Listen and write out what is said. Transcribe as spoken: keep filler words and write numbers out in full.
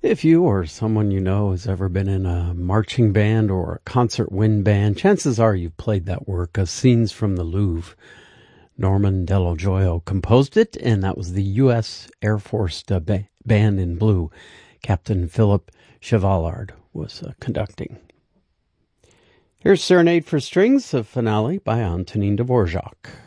If you or someone you know has ever been in a marching band or a concert wind band, chances are you've played that work of Scenes from the Louvre. Norman Dello Joio composed it, and that was the U S Air Force uh, ba- Band in Blue. Captain Philip Chevallard was uh, conducting. Here's Serenade for Strings, a finale by Antonin Dvorak.